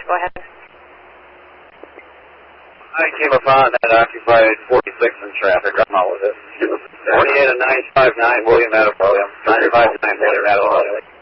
Go ahead. I came upon that occupied 46 in traffic. I'm out with it. 48 and 959 William William. 959 William William.